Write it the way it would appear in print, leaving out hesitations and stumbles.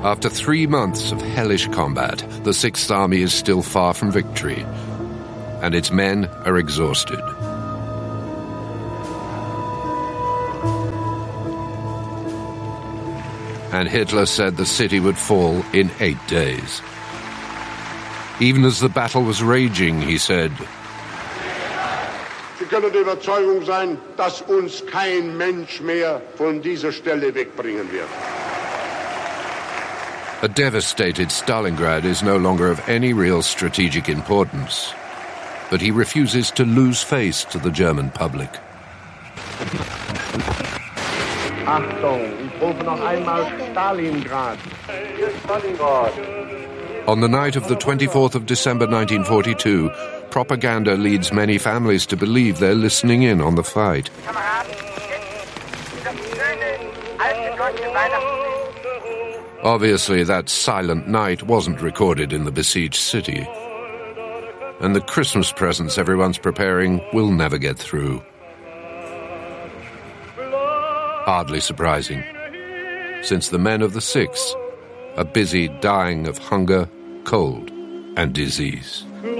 After 3 months of hellish combat, the Sixth Army is still far from victory, and its men are exhausted. And Hitler said the city would fall in 8 days. Even as the battle was raging, he said, Sie können der Überzeugung sein, dass uns kein Mensch mehr von dieser Stelle wegbringen wird. A devastated Stalingrad is no longer of any real strategic importance, but he refuses to lose face to the German public. Achtung, ich rufe noch einmal Stalingrad. Stalingrad. On the night of the 24th of December 1942, propaganda leads many families to believe they're listening in on the fight. Obviously, that silent night wasn't recorded in the besieged city. And the Christmas presents everyone's preparing will never get through. Hardly surprising, since the men of the Sixth are busy dying of hunger, cold, and disease.